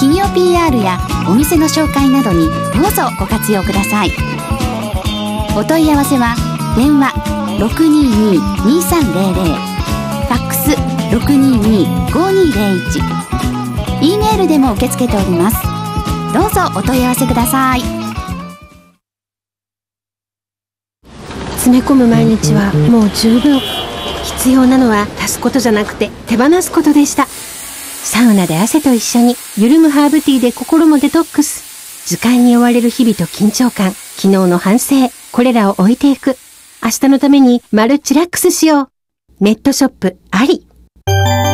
企業 PR やお店の紹介などにどうぞご活用ください。お問い合わせは電話 622-2300、ファックス 622-5201、E メールでも受け付けております。どうぞお問い合わせください。 詰め込む毎日はもう十分。必要なのは足すことじゃなくて手放すことでした。サウナで汗と一緒に緩むハーブティーで心もデトックス。時間に追われる日々と緊張感、昨日の反省、これらを置いていく。明日のためにマルチラックスしよう。ネットショップあり。